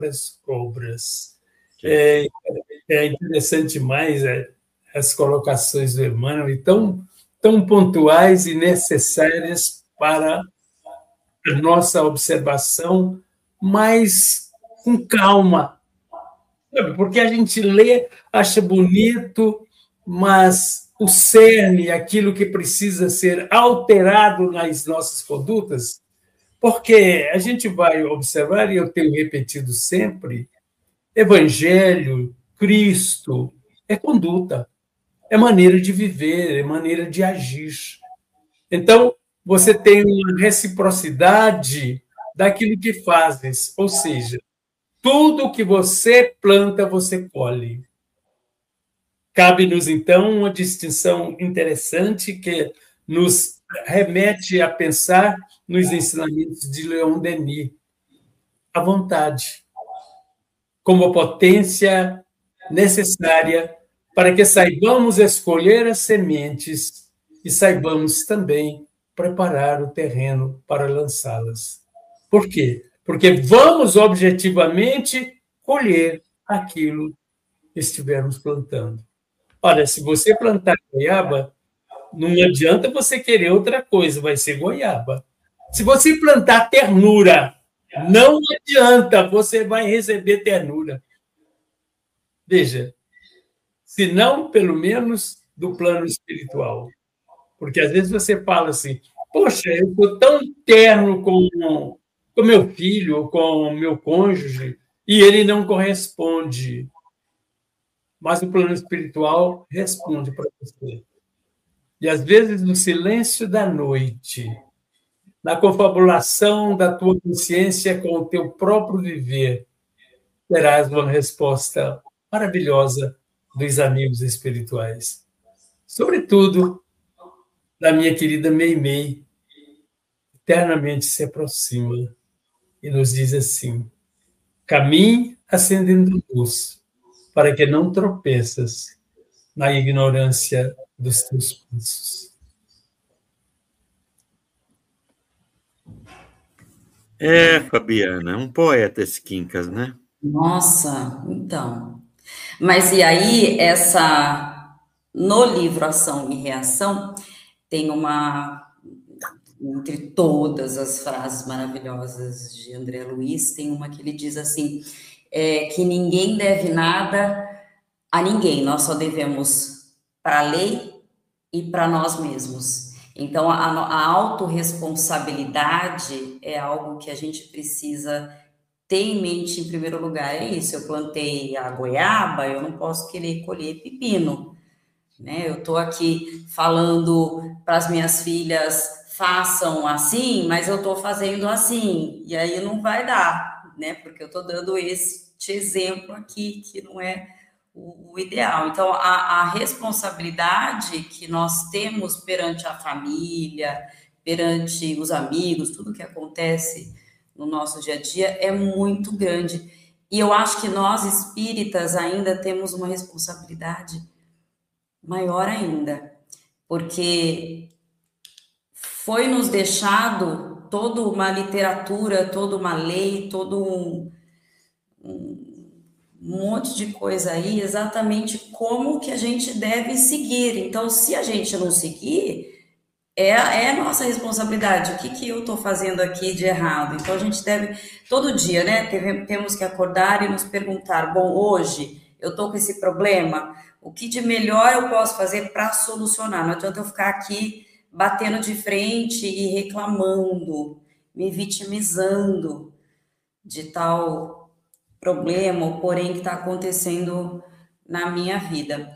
as obras. É interessante demais as colocações do Emmanuel, e tão pontuais e necessárias para a nossa observação, mas com calma, sabe? Porque a gente lê, acha bonito, mas o cerne, aquilo que precisa ser alterado nas nossas condutas, porque a gente vai observar, e eu tenho repetido sempre, Evangelho, Cristo, é conduta, é maneira de viver, é maneira de agir. Então, você tem uma reciprocidade daquilo que fazes, ou seja, tudo que você planta, você colhe. Cabe-nos, então, uma distinção interessante que nos remete a pensar nos ensinamentos de Leon Denis, a vontade, como potência necessária para que saibamos escolher as sementes e saibamos também preparar o terreno para lançá-las. Por quê? Porque vamos objetivamente colher aquilo que estivermos plantando. Olha, se você plantar goiaba, não adianta você querer outra coisa, vai ser goiaba. Se você plantar ternura, não adianta, você vai receber ternura. Veja, se não, pelo menos, do plano espiritual. Porque às vezes você fala assim, poxa, eu estou tão terno com meu filho, ou com meu cônjuge, e ele não corresponde. Mas o plano espiritual responde para você. E às vezes, no silêncio da noite, na confabulação da tua consciência com o teu próprio viver, terás uma resposta maravilhosa dos amigos espirituais. Sobretudo, da minha querida Meimei, eternamente se aproxima e nos diz assim: caminhe acendendo luz, para que não tropeças na ignorância dos teus passos. Fabiana, um poeta esse Quincas, né? Nossa, então. Mas e aí, no livro Ação e Reação, tem entre todas as frases maravilhosas de André Luiz, tem uma que ele diz assim, que ninguém deve nada a ninguém, nós só devemos para a lei e para nós mesmos. Então, a autorresponsabilidade é algo que a gente precisa ter em mente em primeiro lugar. É isso, eu plantei a goiaba, eu não posso querer colher pepino, né? Eu estou aqui falando para as minhas filhas, façam assim, mas eu estou fazendo assim, e aí não vai dar, né? Porque eu estou dando este exemplo aqui, que não é o ideal. Então, a responsabilidade que nós temos perante a família, perante os amigos, tudo que acontece no nosso dia a dia é muito grande. E eu acho que nós, espíritas, ainda temos uma responsabilidade maior ainda, porque foi nos deixado toda uma literatura, toda uma lei, todo um monte de coisa aí, exatamente como que a gente deve seguir. Então, se a gente não seguir, é nossa responsabilidade. O que eu estou fazendo aqui de errado? Então, a gente deve, todo dia, né, temos que acordar e nos perguntar, bom, hoje eu estou com esse problema, o que de melhor eu posso fazer para solucionar? Não adianta eu ficar aqui batendo de frente e reclamando, me vitimizando de tal problema ou porém que está acontecendo na minha vida.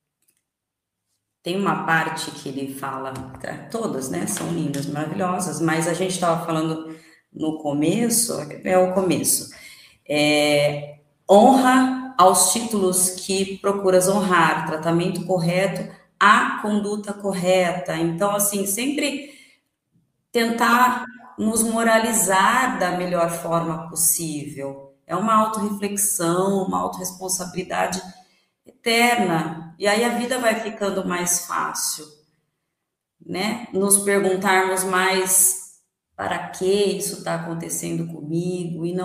Tem uma parte que ele fala, todas, né, são lindas, maravilhosas, mas a gente estava falando no começo, o começo, honra aos títulos que procuras honrar, tratamento correto, a conduta correta. Então, assim, sempre tentar nos moralizar da melhor forma possível. É uma autorreflexão, uma autorresponsabilidade eterna. E aí a vida vai ficando mais fácil, né? Nos perguntarmos mais para que isso está acontecendo comigo e não